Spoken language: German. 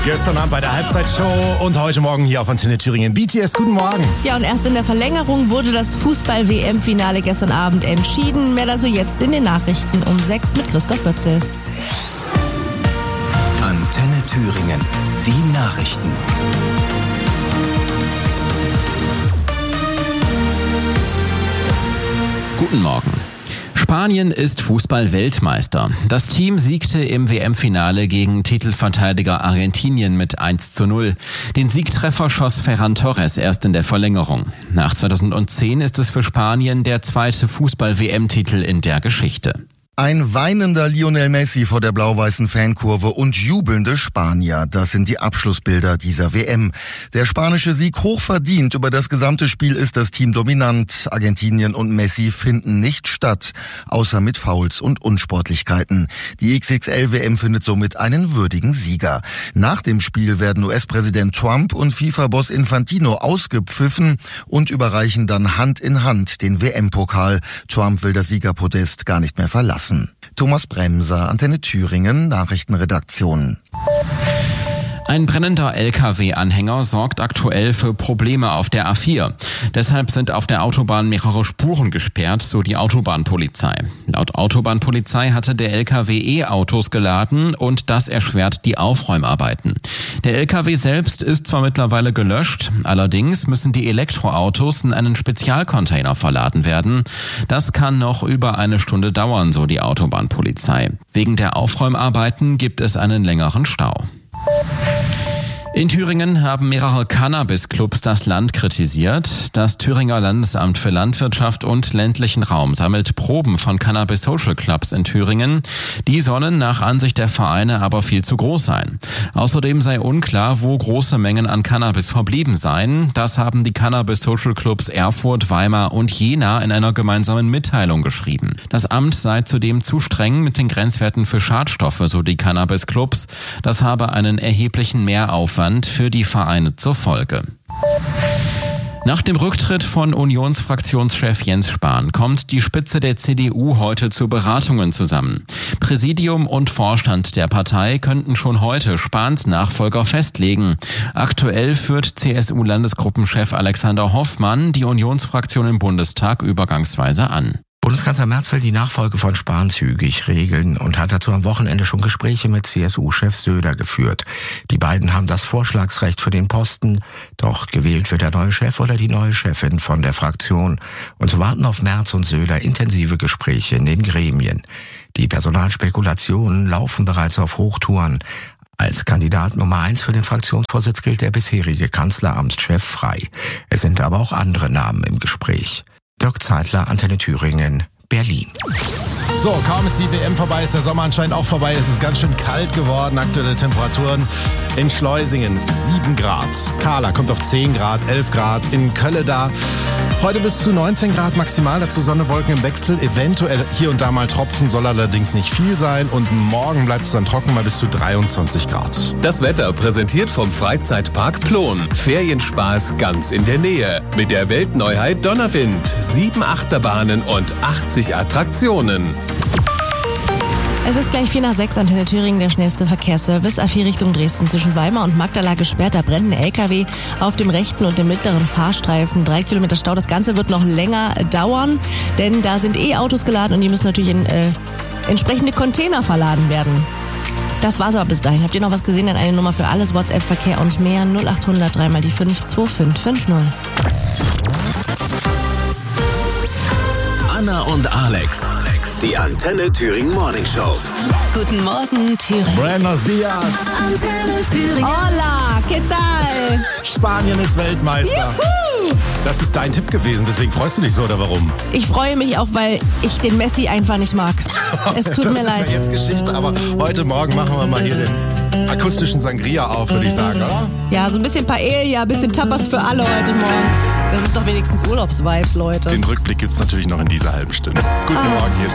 Gestern Abend bei der Halbzeitshow und heute Morgen hier auf Antenne Thüringen. BTS, guten Morgen. Ja, und erst in der Verlängerung wurde das Fußball-WM-Finale gestern Abend entschieden. Mehr dazu jetzt in den Nachrichten um 6 mit Christoph Wötzel. Antenne Thüringen, die Nachrichten. Guten Morgen. Spanien ist Fußball-Weltmeister. Das Team siegte im WM-Finale gegen Titelverteidiger Argentinien mit 1:0. Den Siegtreffer schoss Ferran Torres erst in der Verlängerung. Nach 2010 ist es für Spanien der zweite Fußball-WM-Titel in der Geschichte. Ein weinender Lionel Messi vor der blau-weißen Fankurve und jubelnde Spanier. Das sind die Abschlussbilder dieser WM. Der spanische Sieg hochverdient. Über das gesamte Spiel ist das Team dominant. Argentinien und Messi finden nicht statt, außer mit Fouls und Unsportlichkeiten. Die XXL-WM findet somit einen würdigen Sieger. Nach dem Spiel werden US-Präsident Trump und FIFA-Boss Infantino ausgepfiffen und überreichen dann Hand in Hand den WM-Pokal. Trump will das Siegerpodest gar nicht mehr verlassen. Thomas Bremser, Antenne Thüringen, Nachrichtenredaktion. Ein brennender LKW-Anhänger sorgt aktuell für Probleme auf der A4. Deshalb sind auf der Autobahn mehrere Spuren gesperrt, so die Autobahnpolizei. Laut Autobahnpolizei hatte der LKW E-Autos geladen und das erschwert die Aufräumarbeiten. Der LKW selbst ist zwar mittlerweile gelöscht, allerdings müssen die Elektroautos in einen Spezialcontainer verladen werden. Das kann noch über eine Stunde dauern, so die Autobahnpolizei. Wegen der Aufräumarbeiten gibt es einen längeren Stau. In Thüringen haben mehrere Cannabis-Clubs das Land kritisiert. Das Thüringer Landesamt für Landwirtschaft und ländlichen Raum sammelt Proben von Cannabis-Social-Clubs in Thüringen. Die sollen nach Ansicht der Vereine aber viel zu groß sein. Außerdem sei unklar, wo große Mengen an Cannabis verblieben seien. Das haben die Cannabis-Social-Clubs Erfurt, Weimar und Jena in einer gemeinsamen Mitteilung geschrieben. Das Amt sei zudem zu streng mit den Grenzwerten für Schadstoffe, so die Cannabis-Clubs. Das habe einen erheblichen Mehraufwand für die Vereine zur Folge. Nach dem Rücktritt von Unionsfraktionschef Jens Spahn kommt die Spitze der CDU heute zu Beratungen zusammen. Präsidium und Vorstand der Partei könnten schon heute Spahns Nachfolger festlegen. Aktuell führt CSU-Landesgruppenchef Alexander Hoffmann die Unionsfraktion im Bundestag übergangsweise an. Bundeskanzler Merz will die Nachfolge von Spahn zügig regeln und hat dazu am Wochenende schon Gespräche mit CSU-Chef Söder geführt. Die beiden haben das Vorschlagsrecht für den Posten, doch gewählt wird der neue Chef oder die neue Chefin von der Fraktion. Und so warten auf Merz und Söder intensive Gespräche in den Gremien. Die Personalspekulationen laufen bereits auf Hochtouren. Als Kandidat Nummer 1 für den Fraktionsvorsitz gilt der bisherige Kanzleramtschef Frey. Es sind aber auch andere Namen im Gespräch. Dirk Zeitler, Antenne Thüringen, Berlin. So, kaum ist die WM vorbei, ist der Sommer anscheinend auch vorbei. Es ist ganz schön kalt geworden. Aktuelle Temperaturen in Schleusingen 7 Grad. Kahla kommt auf 10 Grad, 11 Grad. In Kölle da heute bis zu 19 Grad maximal. Dazu Sonne, Wolken im Wechsel. Eventuell hier und da mal Tropfen, soll allerdings nicht viel sein. Und morgen bleibt es dann trocken bei bis zu 23 Grad. Das Wetter präsentiert vom Freizeitpark Plon. Ferienspaß ganz in der Nähe. Mit der Weltneuheit Donnerwind. 7 Achterbahnen und 80 Attraktionen. Es ist gleich 4 nach 6, Antenne Thüringen, der schnellste Verkehrsservice. A4 Richtung Dresden zwischen Weimar und Magdala gesperrt. Da brennt ein LKW auf dem rechten und dem mittleren Fahrstreifen. 3 Kilometer Stau. Das Ganze wird noch länger dauern, denn da sind E-Autos geladen und die müssen natürlich in entsprechende Container verladen werden. Das war's aber bis dahin. Habt ihr noch was gesehen? Dann eine Nummer für alles, WhatsApp-Verkehr und mehr. 0800 3 mal die 5 2550. Anna und Alex, die Antenne Thüringen Morning Show. Guten Morgen, Thüringen. Buenos dias. Antenne Thüringen. Hola, ¿qué tal? Spanien ist Weltmeister. Juhu! Das ist dein Tipp gewesen, deswegen freust du dich so, oder warum? Ich freue mich auch, weil ich den Messi einfach nicht mag. Es tut mir leid. Das ist ja jetzt Geschichte, aber heute Morgen machen wir mal hier den akustischen Sangria auf, würde ich sagen, oder? Ja, so ein bisschen Paella, ein bisschen Tapas für alle heute Morgen. Das ist doch wenigstens Urlaubsvibes, Leute. Den Rückblick gibt's natürlich noch in dieser halben Stunde. Guten Morgen, hier ist